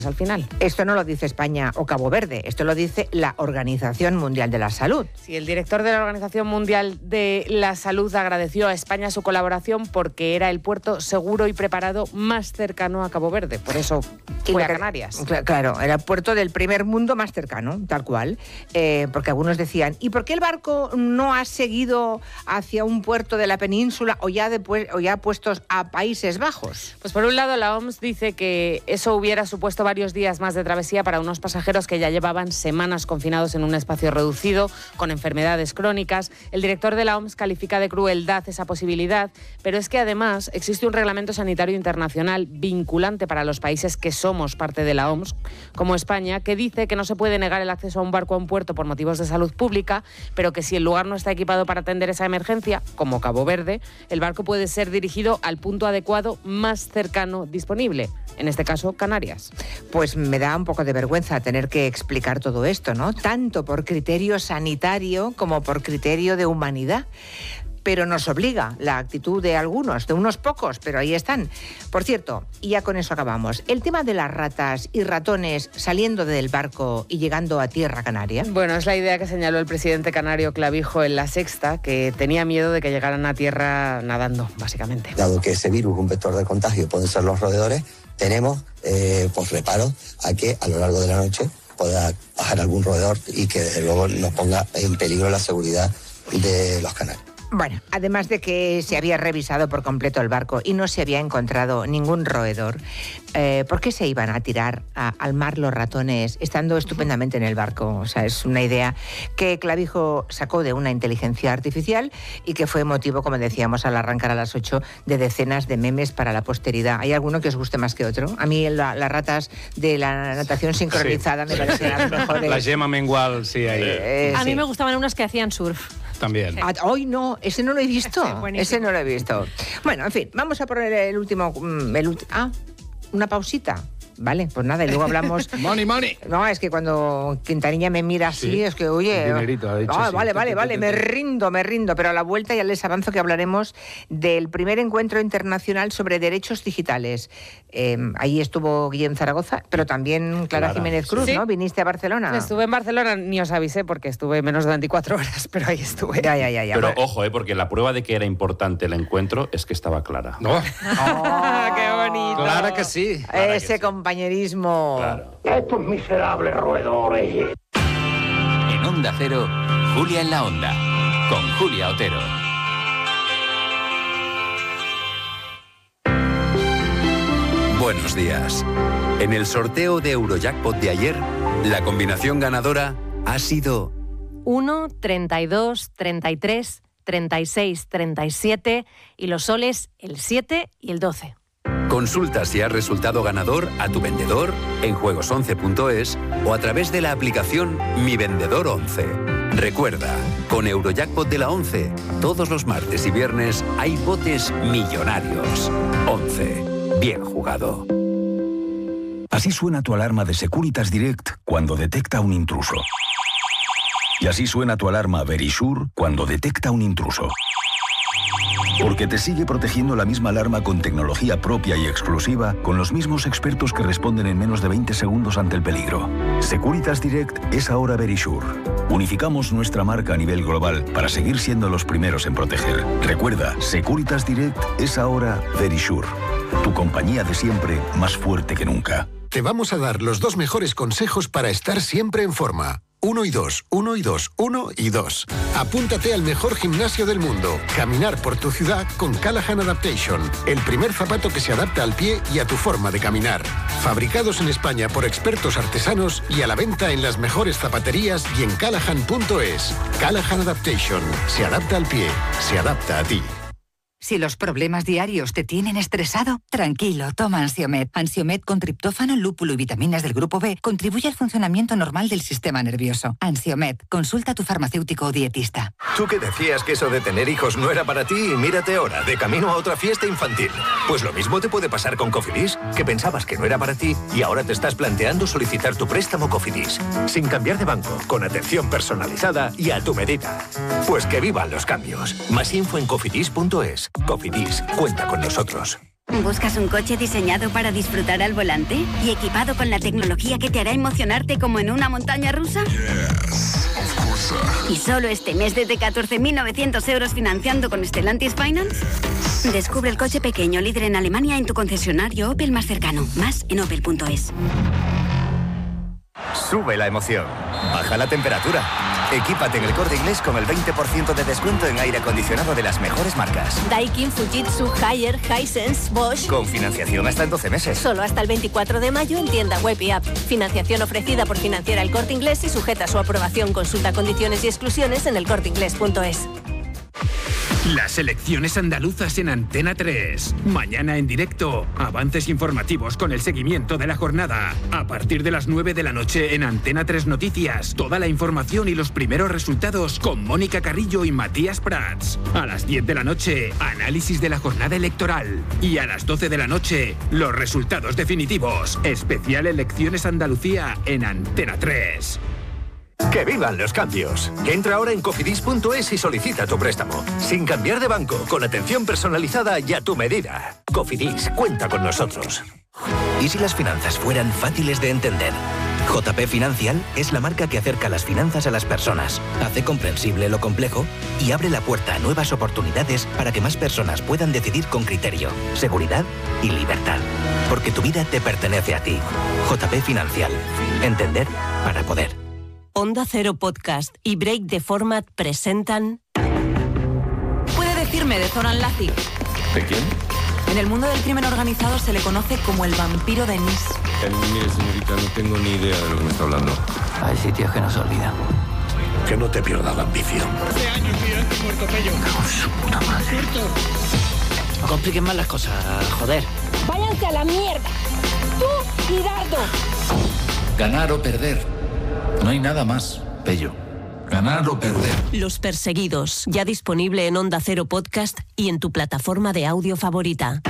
al final. Esto no lo dice España o Cabo Verde, esto lo dice la Organización Mundial de la Salud. Sí, el director de la Organización Mundial de la Salud agradeció a España su colaboración porque era el puerto seguro y preparado más cercano a Cabo Verde, por eso fue a Canarias. Claro, era el puerto del primer mundo más cercano, tal cual, porque algunos decían, ¿y por qué el barco no ha seguido hacia un puerto de la península o ya puestos a Países Bajos? Pues por un lado la OMS dice que eso hubiera supuesto varios días más de travesía para unos pasajeros que ya llevaban semanas confinados en un espacio reducido, con enfermedades crónicas. El director de la OMS califica de crueldad esa posibilidad, pero es que además existe un reglamento sanitario internacional vinculante para los países que somos parte de la OMS, como España, que dice que no se puede negar el acceso a un barco a un puerto por motivos de salud pública, pero que si el lugar no está equipado para atender esa emergencia, como Cabo Verde, el barco puede ser dirigido al punto adecuado más cercano disponible, en este caso Canarias. Pues me da un poco de vergüenza tener que explicar todo esto, ¿no? Tanto por criterio sanitario como por criterio de humanidad. Pero nos obliga la actitud de algunos, de unos pocos, pero ahí están. Por cierto, y ya con eso acabamos, el tema de las ratas y ratones saliendo del barco y llegando a tierra canaria. Bueno, es la idea que señaló el presidente canario Clavijo en La Sexta, que tenía miedo de que llegaran a tierra nadando, básicamente. Dado que ese virus, un vector de contagio, pueden ser los roedores, tenemos reparo a que a lo largo de la noche pueda bajar algún roedor y que desde luego nos ponga en peligro la seguridad de los canarios. Bueno, además de que se había revisado por completo el barco y no se había encontrado ningún roedor, ¿por qué se iban a tirar al mar los ratones estando estupendamente en el barco? O sea, es una idea que Clavijo sacó de una inteligencia artificial y que fue motivo, como decíamos al arrancar a las 8, de decenas de memes para la posteridad. ¿Hay alguno que os guste más que otro? A mí las ratas de la natación sincronizada me parecen las mejores. La yema mengual, sí, ahí. A mí me gustaban unas que hacían surf. También. Hoy no, ese no lo he visto. Ese no lo he visto. Bueno, en fin, vamos a poner el último. Una pausita. Vale, pues nada, y luego hablamos... Money. No, es que cuando Quintanilla me mira así, sí, es que, oye... Dinerito, ha dicho, sí. Vale, me rindo, pero a la vuelta ya les avanzo que hablaremos del primer encuentro internacional sobre derechos digitales. Ahí estuvo Guillem Zaragoza, pero también Clara Jiménez Cruz, ¿sí? ¿No? ¿Viniste a Barcelona? Estuve en Barcelona, ni os avisé porque estuve menos de 24 horas, pero ahí estuve. Ya. Pero ojo, porque la prueba de que era importante el encuentro es que estaba Clara. No. ¡Qué bonito! Claro que sí. Ese compañerismo. Claro. Estos miserables roedores. En Onda Cero, Julia en la Onda, con Julia Otero. Buenos días. En el sorteo de Eurojackpot de ayer, la combinación ganadora ha sido 1, 32, 33, 36, 37 y los soles el 7 y el 12. Consulta si has resultado ganador a tu vendedor en juegos11.es o a través de la aplicación Mi Vendedor 11. Recuerda, con Eurojackpot de la 11, todos los martes y viernes hay botes millonarios. 11. Bien jugado. Así suena tu alarma de Securitas Direct cuando detecta un intruso. Y así suena tu alarma Verisure cuando detecta un intruso. Porque te sigue protegiendo la misma alarma con tecnología propia y exclusiva, con los mismos expertos que responden en menos de 20 segundos ante el peligro. Securitas Direct es ahora Verisure. Unificamos nuestra marca a nivel global para seguir siendo los primeros en proteger. Recuerda, Securitas Direct es ahora Verisure. Tu compañía de siempre, más fuerte que nunca. Te vamos a dar los 2 mejores consejos para estar siempre en forma. 1 y 2, 1 y 2, 1 y 2. Apúntate al mejor gimnasio del mundo. Caminar por tu ciudad con Callahan Adaptation. El primer zapato que se adapta al pie y a tu forma de caminar. Fabricados en España por expertos artesanos y a la venta en las mejores zapaterías y en callahan.es. Callahan Adaptation. Se adapta al pie. Se adapta a ti. Si los problemas diarios te tienen estresado, tranquilo, toma Ansiomed. Ansiomed con triptófano, lúpulo y vitaminas del grupo B contribuye al funcionamiento normal del sistema nervioso. Ansiomed, consulta a tu farmacéutico o dietista. Tú que decías que eso de tener hijos no era para ti y mírate ahora, de camino a otra fiesta infantil. Pues lo mismo te puede pasar con Cofidis, que pensabas que no era para ti y ahora te estás planteando solicitar tu préstamo Cofidis. Sin cambiar de banco, con atención personalizada y a tu medida. Pues que vivan los cambios. Más info en cofidis.es. Cofidis, cuenta con nosotros. ¿Buscas un coche diseñado para disfrutar al volante y equipado con la tecnología que te hará emocionarte como en una montaña rusa? ¿Y solo este mes desde 14.900 euros financiando con Stellantis Finance? Descubre el coche pequeño líder en Alemania en tu concesionario Opel más cercano. Más en opel.es. Sube la emoción. Baja la temperatura. Equípate en el Corte Inglés con el 20% de descuento en aire acondicionado de las mejores marcas. Daikin, Fujitsu, Haier, Hisense, Bosch. Con financiación hasta en 12 meses. Solo hasta el 24 de mayo en tienda web y app. Financiación ofrecida por Financiera El Corte Inglés y sujeta a su aprobación. Consulta condiciones y exclusiones en elcorteingles.es. Las elecciones andaluzas en Antena 3. Mañana en directo, avances informativos con el seguimiento de la jornada. A partir de las 9 de la noche en Antena 3 Noticias, toda la información y los primeros resultados con Mónica Carrillo y Matías Prats. A las 10 de la noche, análisis de la jornada electoral. Y a las 12 de la noche, los resultados definitivos. Especial Elecciones Andalucía en Antena 3. ¡Que vivan los cambios! Entra ahora en cofidis.es y solicita tu préstamo. Sin cambiar de banco, con atención personalizada y a tu medida. Cofidis, cuenta con nosotros. ¿Y si las finanzas fueran fáciles de entender? JP Financial es la marca que acerca las finanzas a las personas, hace comprensible lo complejo y abre la puerta a nuevas oportunidades para que más personas puedan decidir con criterio, seguridad y libertad. Porque tu vida te pertenece a ti. JP Financial. Entender para poder. Onda Cero Podcast y Break the Format presentan... ¿Puede decirme de Zoran Lazic? ¿De quién? En el mundo del crimen organizado se le conoce como el vampiro de Nice. Mire, señorita, no tengo ni idea de lo que me está hablando. Hay sitios que no se olvidan. Que no te pierda la ambición. 12 años, tío, muerto pello. Con su puta madre. No compliquen más las cosas, joder. Váyanse a la mierda. Tú y Dardo. Ganar o perder. No hay nada más, Pello. Ganar o perder. Los Perseguidos, ya disponible en Onda Cero Podcast y en tu plataforma de audio favorita.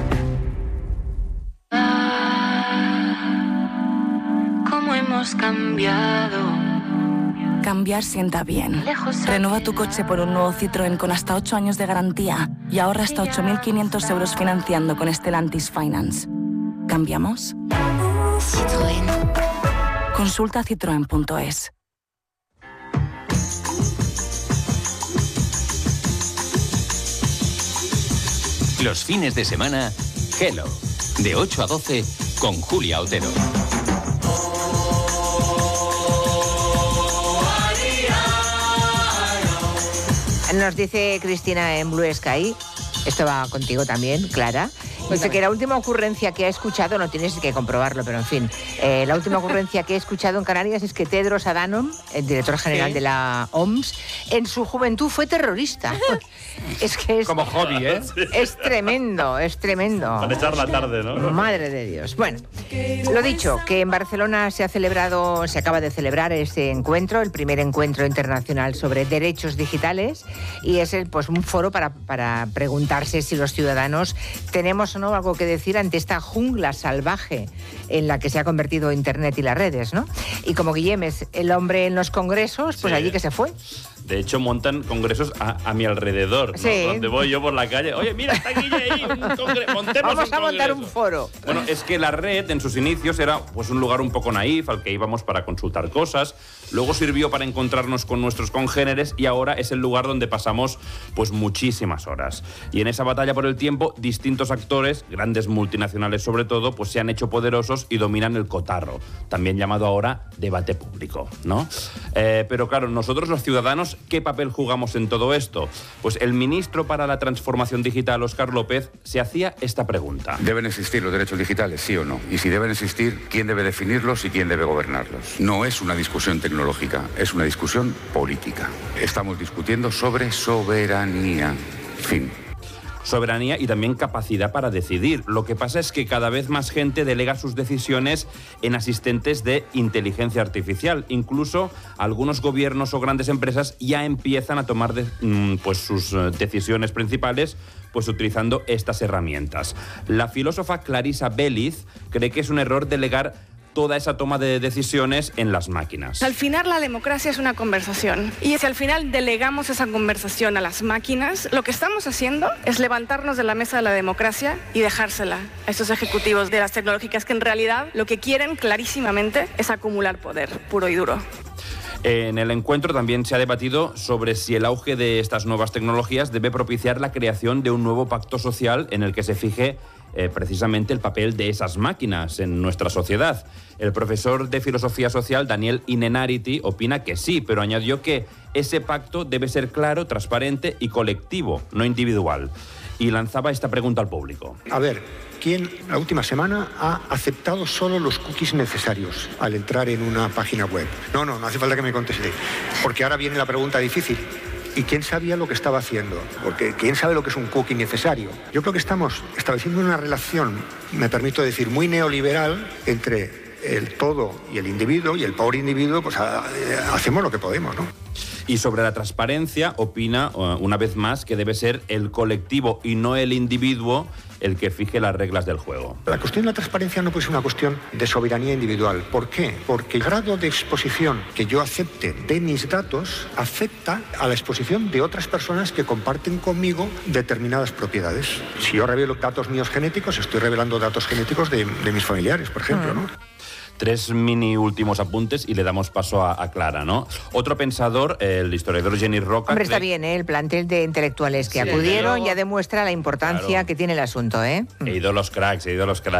¿Cómo hemos cambiado? Cambiar sienta bien. Renueva tu coche por un nuevo Citroën con hasta 8 años de garantía y ahorra hasta 8.500 euros financiando con Stellantis Finance. ¿Cambiamos? Citroën. Consulta citroen.es. Los fines de semana, Hello, de 8 a 12 con Julia Otero. Nos dice Cristina en Blue Sky, esto va contigo también, Clara. Dice que la última ocurrencia que ha escuchado, no tienes que comprobarlo, pero en fin, la última ocurrencia que he escuchado en Canarias es que Tedros Adhanom, el director general de la OMS, en su juventud fue terrorista. Es que es... Como hobby, ¿eh? Es tremendo, es tremendo. Para echar la tarde, ¿no? Madre de Dios. Bueno, lo dicho, que en Barcelona se acaba de celebrar ese encuentro, el primer encuentro internacional sobre derechos digitales, y es pues un foro para preguntarse si los ciudadanos tenemos o no algo que decir ante esta jungla salvaje en la que se ha convertido Internet y las redes, ¿no? Y como Guillem es el hombre en los congresos, pues allí que se fue. De hecho, montan congresos a mi alrededor, ¿no? Sí. Donde voy yo por la calle. Oye, mira, está Guille ahí, Vamos a montar un foro. Bueno, es que la red en sus inicios era pues un lugar un poco naif al que íbamos para consultar cosas. Luego sirvió para encontrarnos con nuestros congéneres y ahora es el lugar donde pasamos pues muchísimas horas. Y en esa batalla por el tiempo, distintos actores, grandes multinacionales sobre todo, pues se han hecho poderosos y dominan el cotarro, también llamado ahora debate público, ¿no? Pero claro, nosotros los ciudadanos, ¿qué papel jugamos en todo esto? Pues el ministro para la Transformación Digital, Óscar López, se hacía esta pregunta. ¿Deben existir los derechos digitales, sí o no? Y si deben existir, ¿quién debe definirlos y quién debe gobernarlos? No es una discusión tecnológica, es una discusión política. Estamos discutiendo sobre soberanía. Fin. Soberanía y también capacidad para decidir. Lo que pasa es que cada vez más gente delega sus decisiones en asistentes de inteligencia artificial. Incluso algunos gobiernos o grandes empresas ya empiezan a tomar pues sus decisiones principales pues utilizando estas herramientas. La filósofa Clarissa Beliz cree que es un error delegar toda esa toma de decisiones en las máquinas. Al final la democracia es una conversación y si al final delegamos esa conversación a las máquinas, lo que estamos haciendo es levantarnos de la mesa de la democracia y dejársela a estos ejecutivos de las tecnológicas que en realidad lo que quieren clarísimamente es acumular poder puro y duro. En el encuentro también se ha debatido sobre si el auge de estas nuevas tecnologías debe propiciar la creación de un nuevo pacto social en el que se fije precisamente el papel de esas máquinas en nuestra sociedad. El profesor de Filosofía Social, Daniel Inenarity, opina que sí, pero añadió que ese pacto debe ser claro, transparente y colectivo, no individual. Y lanzaba esta pregunta al público. A ver, ¿quién la última semana ha aceptado solo los cookies necesarios al entrar en una página web? No hace falta que me conteste, porque ahora viene la pregunta difícil. ¿Y quién sabía lo que estaba haciendo? Porque ¿quién sabe lo que es un cookie necesario? Yo creo que estamos estableciendo una relación, me permito decir, muy neoliberal entre el todo y el individuo, y el pobre individuo, pues hacemos lo que podemos, ¿no? Y sobre la transparencia, opina, una vez más, que debe ser el colectivo y no el individuo el que fije las reglas del juego. La cuestión de la transparencia no puede ser una cuestión de soberanía individual. ¿Por qué? Porque el grado de exposición que yo acepte de mis datos afecta a la exposición de otras personas que comparten conmigo determinadas propiedades. Si yo revelo datos míos genéticos, estoy revelando datos genéticos de mis familiares, por ejemplo, ¿no? 3 mini últimos apuntes y le damos paso a Clara, ¿no? Otro pensador, el historiador Genís Roca... Hombre, está bien, ¿eh? El plantel de intelectuales que acudieron ya demuestra la importancia que tiene el asunto, ¿eh? He ido los cracks.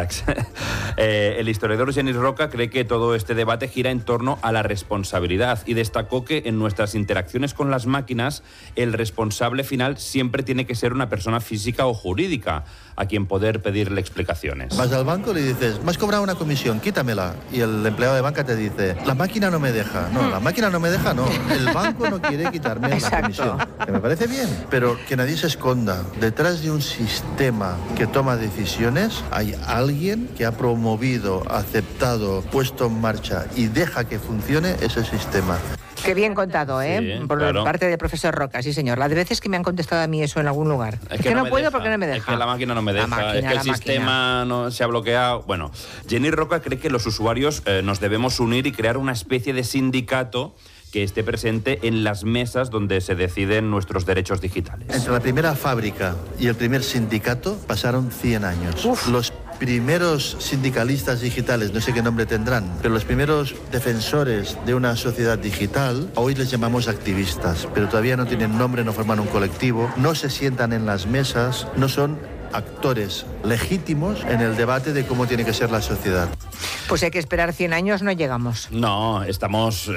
El historiador Genís Roca cree que todo este debate gira en torno a la responsabilidad y destacó que en nuestras interacciones con las máquinas el responsable final siempre tiene que ser una persona física o jurídica a quien poder pedirle explicaciones. Vas al banco y le dices, me has cobrado una comisión, quítamela. Y el empleado de banca te dice, la máquina no me deja. No, la máquina no me deja, no. El banco no quiere quitarme la comisión. Que me parece bien, pero que nadie se esconda. Detrás de un sistema que toma decisiones hay alguien que ha promovido, aceptado, puesto en marcha y deja que funcione ese sistema. Qué bien contado, ¿eh? Sí, por parte del profesor Roca, sí señor. Las veces que me han contestado a mí eso en algún lugar. Es que no puedo deja, porque no me deja. Es que la máquina no me deja, es que el sistema no se ha bloqueado. Bueno, Genís Roca cree que los usuarios nos debemos unir y crear una especie de sindicato que esté presente en las mesas donde se deciden nuestros derechos digitales. Entre la primera fábrica y el primer sindicato pasaron 100 años. Los primeros sindicalistas digitales, no sé qué nombre tendrán, pero los primeros defensores de una sociedad digital, hoy les llamamos activistas, pero todavía no tienen nombre, no forman un colectivo, no se sientan en las mesas, no son actores legítimos en el debate de cómo tiene que ser la sociedad. Pues hay que esperar 100 años, no llegamos. No, estamos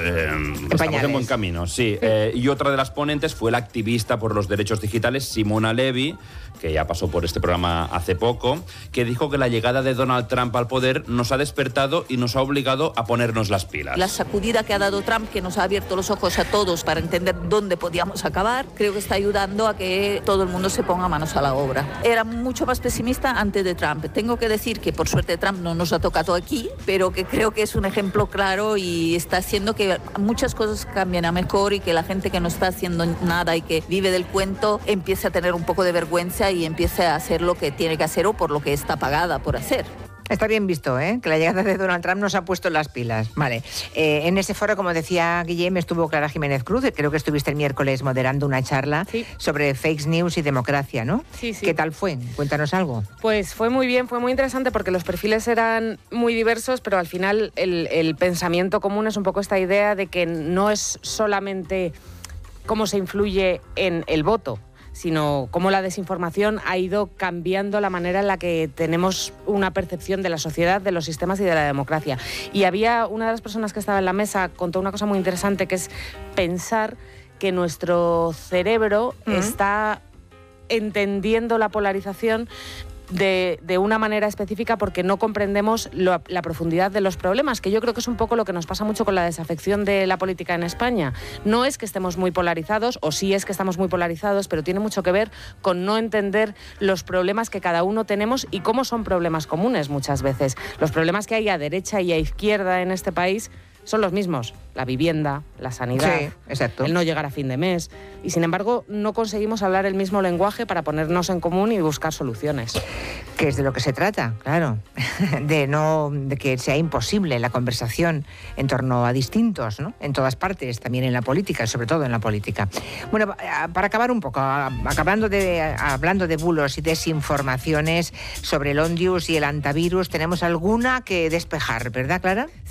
en buen camino, sí. Y otra de las ponentes fue la activista por los derechos digitales, Simona Levi, que ya pasó por este programa hace poco, que dijo que la llegada de Donald Trump al poder nos ha despertado y nos ha obligado a ponernos las pilas. La sacudida que ha dado Trump, que nos ha abierto los ojos a todos para entender dónde podíamos acabar, creo que está ayudando a que todo el mundo se ponga manos a la obra. Era mucho más pesimista antes de Trump. Tengo que decir que por suerte Trump no nos ha tocado aquí, pero que creo que es un ejemplo claro y está haciendo que muchas cosas cambien a mejor y que la gente que no está haciendo nada y que vive del cuento empiece a tener un poco de vergüenza y empiece a hacer lo que tiene que hacer o por lo que está pagada por hacer. Está bien visto, ¿eh? Que la llegada de Donald Trump nos ha puesto las pilas. Vale. En ese foro, como decía Guillem, estuvo Clara Jiménez Cruz. Creo que estuviste el miércoles moderando una charla sobre fake news y democracia, ¿no? Sí. ¿Qué tal fue? Cuéntanos algo. Pues fue muy bien, fue muy interesante porque los perfiles eran muy diversos, pero al final el pensamiento común es un poco esta idea de que no es solamente cómo se influye en el voto, sino cómo la desinformación ha ido cambiando la manera en la que tenemos una percepción de la sociedad, de los sistemas y de la democracia. Y había una de las personas que estaba en la mesa, contó una cosa muy interesante, que es pensar que nuestro cerebro está entendiendo la polarización de una manera específica porque no comprendemos la profundidad de los problemas, que yo creo que es un poco lo que nos pasa mucho con la desafección de la política en España. No es que estemos muy polarizados, o sí es que estamos muy polarizados, pero tiene mucho que ver con no entender los problemas que cada uno tenemos y cómo son problemas comunes muchas veces. Los problemas que hay a derecha y a izquierda en este país son los mismos: la vivienda, la sanidad, el no llegar a fin de mes. Y sin embargo, no conseguimos hablar el mismo lenguaje para ponernos en común y buscar soluciones. Que es de lo que se trata, claro, de que sea imposible la conversación en torno a distintos, ¿no? En todas partes, también en la política, sobre todo en la política. Bueno, para acabar un poco, hablando de bulos y desinformaciones sobre el Ondius y el antivirus, tenemos alguna que despejar, ¿verdad, Clara?